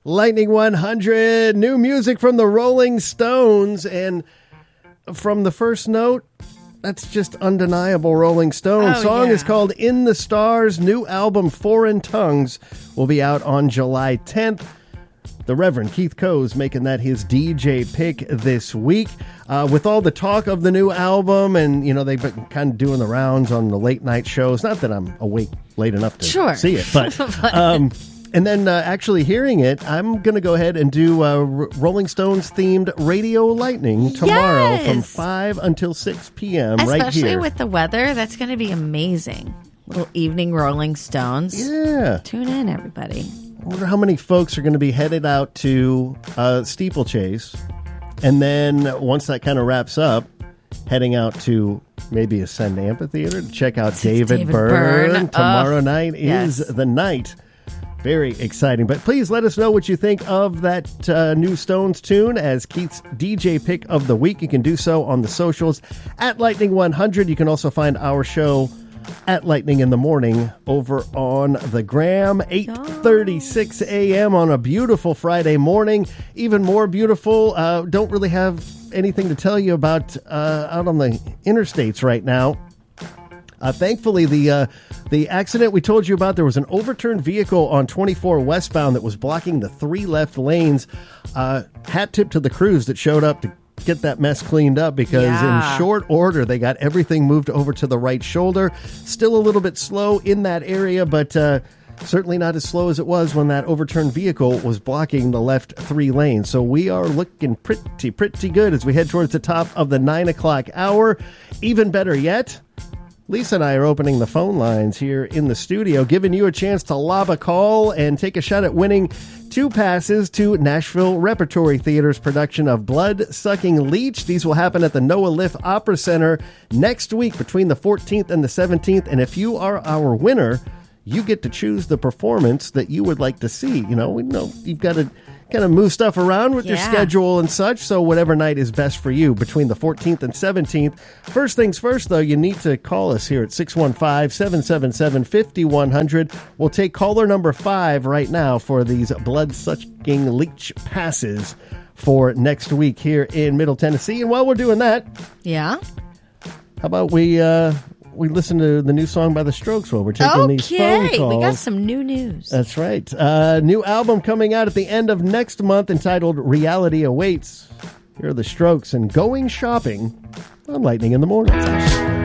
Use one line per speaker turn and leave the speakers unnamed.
Lightning 100, new music from the Rolling Stones. And from the first note, that's just undeniable Rolling Stones. Song is called In the Stars. New album, Foreign Tongues, will be out on July 10th. The Reverend Keith Coe's making that his DJ pick this week. With all the talk of the new album, and, you know, they've been kind of doing the rounds on the late night shows. Not that I'm awake late enough to see it, but... and then actually hearing it, I'm going to go ahead and do Rolling Stones themed Radio Lightning tomorrow from 5 until 6 p.m. right here.
Especially with the weather, that's going to be amazing. Little evening Rolling Stones.
Yeah.
Tune in, everybody.
I wonder how many folks are going to be headed out to Steeplechase. And then once that kind of wraps up, heading out to maybe Ascend Amphitheater to check out David Byrne. Tomorrow night is the night. Very exciting. But please let us know what you think of that new Stones tune as Keith's DJ pick of the week. You can do so on the socials at Lightning 100. You can also find our show at Lightning in the Morning over on the Gram. 8:36 a.m. on a beautiful Friday morning. Even more beautiful. Don't really have anything to tell you about out on the interstates right now. Thankfully, the accident we told you about, there was an overturned vehicle on 24 westbound that was blocking the 3 left lanes. Hat tip to the crews that showed up to get that mess cleaned up, because in short order, they got everything moved over to the right shoulder. Still a little bit slow in that area, but certainly not as slow as it was when that overturned vehicle was blocking the left 3 lanes. So we are looking pretty good as we head towards the top of the 9 o'clock hour. Even better yet, Lisa and I are opening the phone lines here in the studio, giving you a chance to lob a call and take a shot at winning 2 passes to Nashville Repertory Theater's production of Blood-Sucking Leech. These will happen at the Noah Liff Opera Center next week between the 14th and the 17th. And if you are our winner, you get to choose the performance that you would like to see. You know, we know you've got to kind of move stuff around with your schedule and such, so whatever night is best for you between the 14th and 17th. First things first, though, you need to call us here at 615-777-5100. We'll take caller number 5 right now for these Blood-Sucking Leech passes for next week here in Middle Tennessee. And while we're doing that, how about we listen to the new song by The Strokes while we're taking these phone calls.
We got some new news.
That's right. New album coming out at the end of next month entitled Reality Awaits. Here are The Strokes and Going Shopping on Lightning in the Morning.